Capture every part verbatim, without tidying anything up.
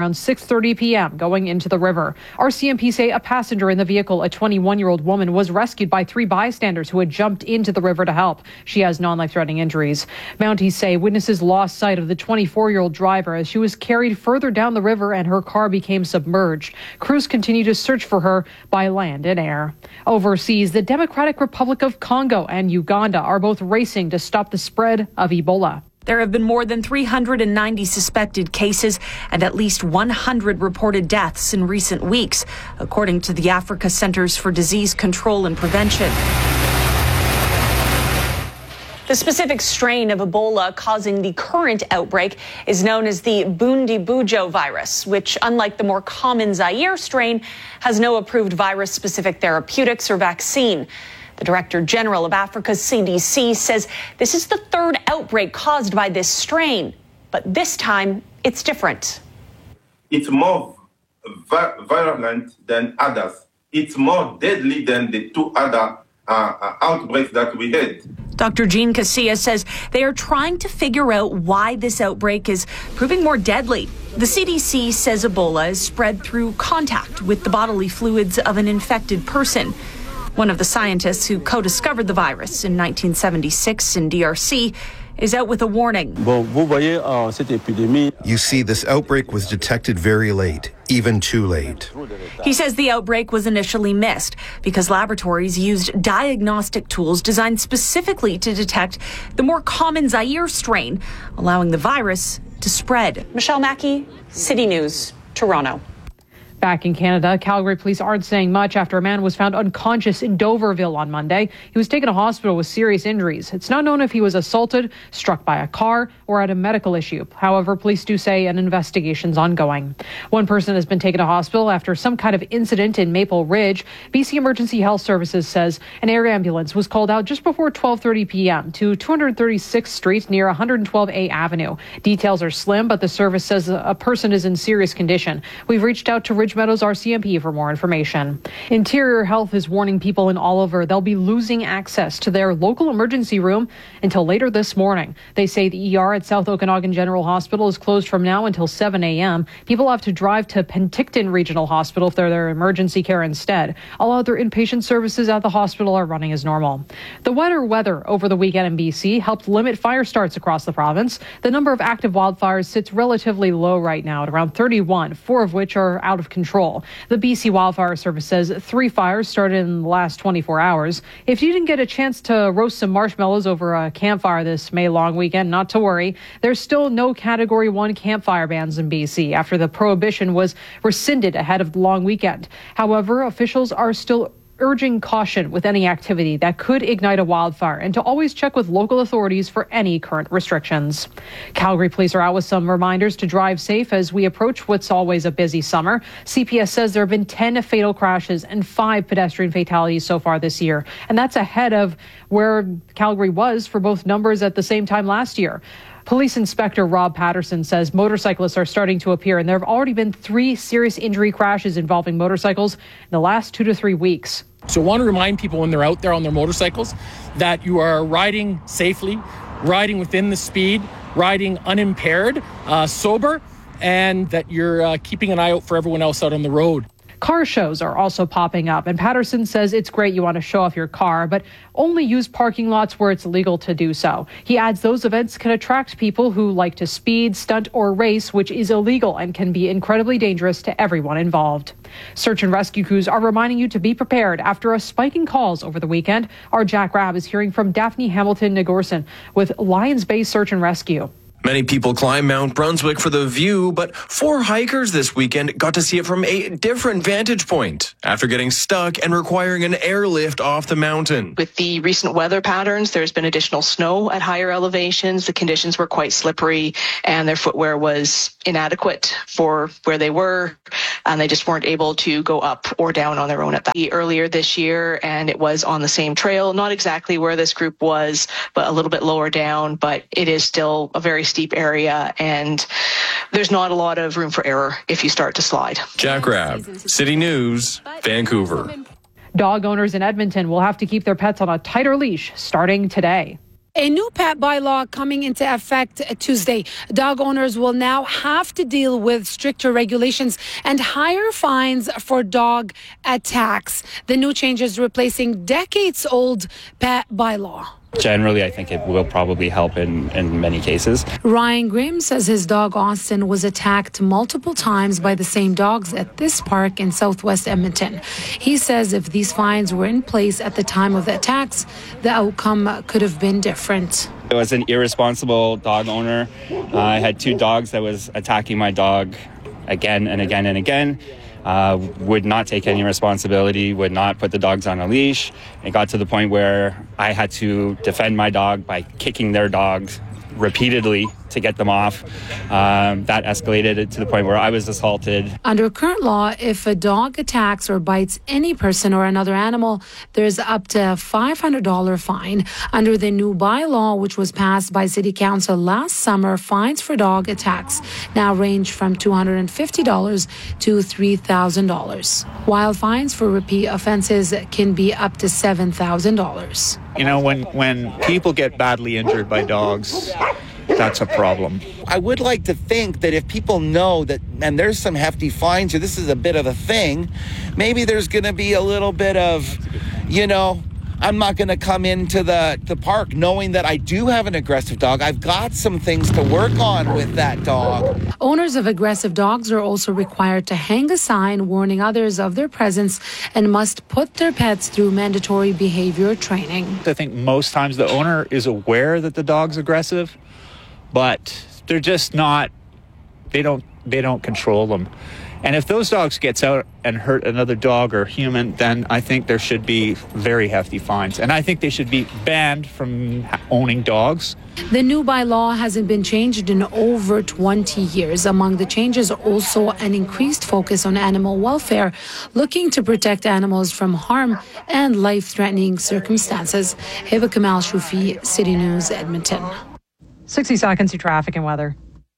around six thirty p.m. going into the river. R C M P say a passenger in the vehicle, a twenty-one-year-old woman, was rescued by three bystanders who had jumped into the river to help. She has non-life-threatening injuries. Mounties say witnesses lost sight of the twenty-four-year-old driver as she was carried further down the river and her car became submerged. Crews continue to search for her by land and air. Overseas, the Democratic Republic of Congo and Uganda are both racing to stop the spread of Ebola. There have been more than three hundred ninety suspected cases and at least one hundred reported deaths in recent weeks, according to the Africa Centers for Disease Control and Prevention. The specific strain of Ebola causing the current outbreak is known as the Bundibugyo virus, which, unlike the more common Zaire strain, has no approved virus-specific therapeutics or vaccine. The Director General of Africa's C D C says this is the third outbreak caused by this strain, but this time it's different. It's more vi- virulent than others. It's more deadly than the two other uh, outbreaks that we had. Doctor Jean Casilla says they are trying to figure out why this outbreak is proving more deadly. The C D C says Ebola is spread through contact with the bodily fluids of an infected person. One of the scientists who co-discovered the virus in nineteen seventy-six in D R C is out with a warning. You see, this outbreak was detected very late, even too late. He says the outbreak was initially missed because laboratories used diagnostic tools designed specifically to detect the more common Zaire strain, allowing the virus to spread. Michelle Mackey, City News, Toronto. Back in Canada, Calgary police aren't saying much after a man was found unconscious in Doverville on Monday. He was taken to hospital with serious injuries. It's not known if he was assaulted, struck by a car, or had a medical issue. However, police do say an investigation's ongoing. One person has been taken to hospital after some kind of incident in Maple Ridge. B C Emergency Health Services says an air ambulance was called out just before twelve thirty p.m. to two hundred thirty-sixth Street near one twelve A Avenue. Details are slim, but the service says a person is in serious condition. We've reached out to Ridge Meadows R C M P for more information. Interior Health is warning people in Oliver they'll be losing access to their local emergency room until later this morning. They say the E R at South Okanagan General Hospital is closed from now until seven a.m. People have to drive to Penticton Regional Hospital if they're their emergency care instead. All other inpatient services at the hospital are running as normal. The wetter weather over the weekend in B C helped limit fire starts across the province. The number of active wildfires sits relatively low right now at around thirty-one, four of which are out of control. The B C Wildfire Service says three fires started in the last twenty-four hours. If you didn't get a chance to roast some marshmallows over a campfire this May long weekend, not to worry. There's still no Category one campfire bans in B C after the prohibition was rescinded ahead of the long weekend. However, officials are still urging caution with any activity that could ignite a wildfire and to always check with local authorities for any current restrictions. Calgary police are out with some reminders to drive safe as we approach what's always a busy summer. C P S says there have been ten fatal crashes and five pedestrian fatalities so far this year, and that's ahead of where Calgary was for both numbers at the same time last year. Police Inspector Rob Patterson says motorcyclists are starting to appear, and there have already been three serious injury crashes involving motorcycles in the last two to three weeks. So I want to remind people when they're out there on their motorcycles that you are riding safely, riding within the speed, riding unimpaired, uh, sober, and that you're uh, keeping an eye out for everyone else out on the road. Car shows are also popping up, and Patterson says it's great you want to show off your car, but only use parking lots where it's legal to do so. He adds those events can attract people who like to speed, stunt, or race, which is illegal and can be incredibly dangerous to everyone involved. Search and rescue crews are reminding you to be prepared after a spike in calls over the weekend. Our Jack Rabb is hearing from Daphne Hamilton-Nagorson with Lions Bay Search and Rescue. Many people climb Mount Brunswick for the view, but four hikers this weekend got to see it from a different vantage point after getting stuck and requiring an airlift off the mountain. With the recent weather patterns, there's been additional snow at higher elevations. The conditions were quite slippery and their footwear was inadequate for where they were, and they just weren't able to go up or down on their own at that. Earlier this year, and it was on the same trail, not exactly where this group was, but a little bit lower down, but it is still a very steep area, and there's not a lot of room for error if you start to slide. Jack Rabb, City News, Vancouver. Dog owners in Edmonton will have to keep their pets on a tighter leash starting today. A new pet bylaw coming into effect Tuesday. Dog owners will now have to deal with stricter regulations and higher fines for dog attacks. The new changes replacing decades-old pet bylaw. Generally, I think it will probably help in, in many cases. Ryan Grimm says his dog Austin was attacked multiple times by the same dogs at this park in southwest Edmonton. He says if these fines were in place at the time of the attacks, the outcome could have been different. I was an irresponsible dog owner. Uh, I had two dogs that was attacking my dog again and again and again. Uh, would not take any responsibility, would not put the dogs on a leash. It got to the point where I had to defend my dog by kicking their dogs repeatedly to get them off. Um, that escalated to the point where I was assaulted. Under current law, if a dog attacks or bites any person or another animal, there's up to a five hundred dollars fine. Under the new bylaw, which was passed by City Council last summer, fines for dog attacks now range from two hundred fifty dollars to three thousand dollars, while fines for repeat offenses can be up to seven thousand dollars. You know, when, when people get badly injured by dogs, that's a problem. I would like to think that if people know that, and there's some hefty fines, or this is a bit of a thing, maybe there's going to be a little bit of, you know, I'm not going to come into the, the park knowing that I do have an aggressive dog. I've got some things to work on with that dog. Owners of aggressive dogs are also required to hang a sign warning others of their presence and must put their pets through mandatory behavior training. I think most times the owner is aware that the dog's aggressive, but they're just not, they don't, they don't control them. And if those dogs gets out and hurt another dog or human, then I think there should be very hefty fines. And I think they should be banned from owning dogs. The new bylaw hasn't been changed in over twenty years. Among the changes, also an increased focus on animal welfare, looking to protect animals from harm and life-threatening circumstances. Heba Kamal Shufi, City News, Edmonton. sixty seconds to traffic and weather.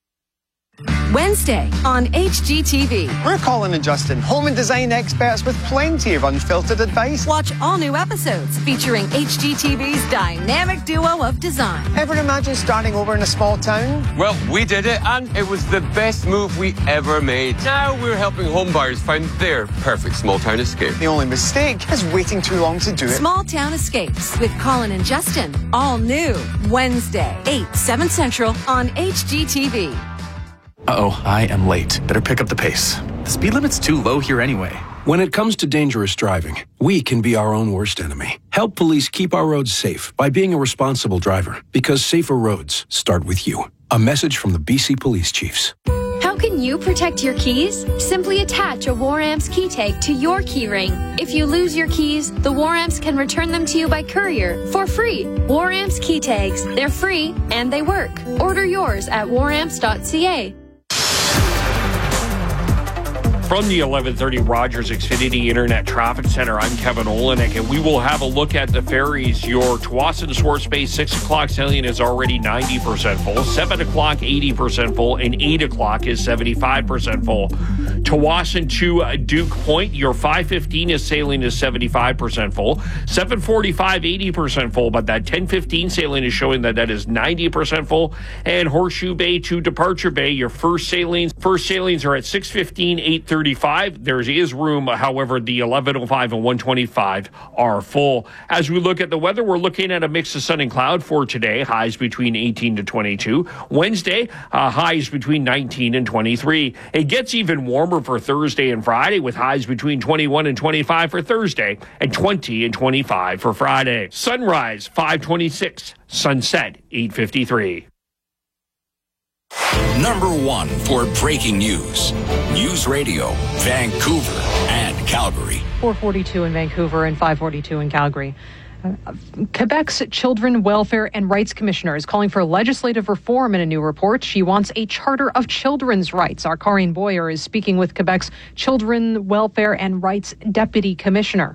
Wednesday on H G T V. We're Colin and Justin, home and design experts with plenty of unfiltered advice. Watch all new episodes featuring H G T V's dynamic duo of design. Ever imagine starting over in a small town? Well, we did it, and it was the best move we ever made. Now we're helping home buyers find their perfect small town escape. The only mistake is waiting too long to do it. Small Town Escapes with Colin and Justin. All new Wednesday, eight, seven Central on H G T V. Uh-oh, I am late. Better pick up the pace. The speed limit's too low here anyway. When it comes to dangerous driving, we can be our own worst enemy. Help police keep our roads safe by being a responsible driver, because safer roads start with you. A message from the B C Police Chiefs. How can you protect your keys? Simply attach a War-Amps key tag to your key ring. If you lose your keys, the War-Amps can return them to you by courier for free. War-Amps key tags, they're free and they work. Order yours at war amps dot c a. From the eleven thirty Rogers Xfinity Internet Traffic Center, I'm Kevin Olenek, and we will have a look at the ferries. Your Tsawwassen Swartz Bay six o'clock sailing is already ninety percent full, seven o'clock eighty percent full, and eight o'clock is seventy-five percent full. Tsawwassen to Duke Point, your five fifteen is sailing is seventy-five percent full, seven forty-five eighty percent full, but that ten fifteen sailing is showing that that is ninety percent full. And Horseshoe Bay to Departure Bay, your first sailings, first sailings are at six fifteen, eight thirty. There is room, however, the eleven oh five and one twenty-five are full. As we look at the weather, we're looking at a mix of sun and cloud for today, highs between eighteen to twenty-two. Wednesday, uh, highs between nineteen and twenty-three. It gets even warmer for Thursday and Friday, with highs between twenty-one and twenty-five for Thursday and twenty and twenty-five for Friday. Sunrise, five twenty-six. Sunset, eight fifty-three. Number one for breaking news. News Radio, Vancouver and Calgary. four forty-two in Vancouver and five forty-two in Calgary. Uh, Quebec's Children Welfare and Rights Commissioner is calling for legislative reform in a new report. She wants a charter of children's rights. Our Karine Boyer is speaking with Quebec's Children Welfare and Rights Deputy Commissioner.